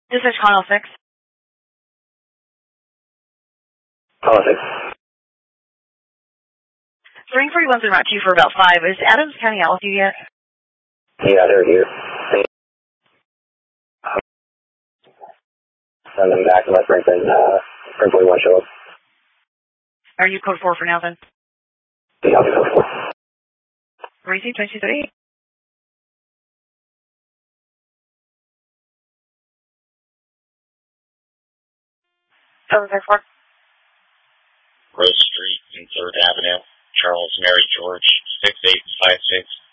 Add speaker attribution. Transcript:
Speaker 1: This is Channel 6.
Speaker 2: Channel 6.
Speaker 1: Spring 41's been route 2 for about 5. Is Adams County out with you yet?
Speaker 2: Yeah, they're here. Send them back unless Spring 41 show up.
Speaker 1: Are you code 4 for now then?
Speaker 2: Yeah, I'll be code 4.
Speaker 1: Receive 23. Rose
Speaker 3: Street and 3rd Avenue, Charles Mary George, 6856.